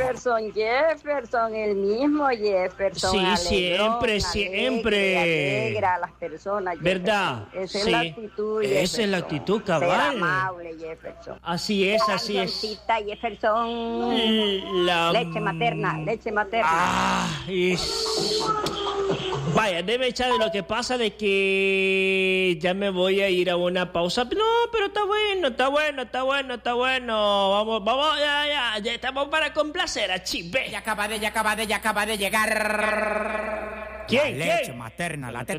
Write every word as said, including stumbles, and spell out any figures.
Jefferson, Jefferson, el mismo Jefferson. Sí, alegrón, siempre, siempre. Alegre, alegra a las personas. Jefferson. ¿Verdad? Esa Sí. es la actitud, Esa Jefferson. es la actitud, Ser cabal. amable, Jefferson. Así es, así es. Cancioncita, Jefferson. La... Leche materna, leche materna. Ah, es... Vaya, debe echar de lo que pasa de que ya me voy a ir a una pausa. No, pero está bueno, está bueno, está bueno, está bueno. Vamos, vamos, ya, ya, ya estamos para complacer a Chipe. Ya acaba de, ya acaba de, ya acaba de llegar. ¿Quién? La leche ¿Quién? materna, la teta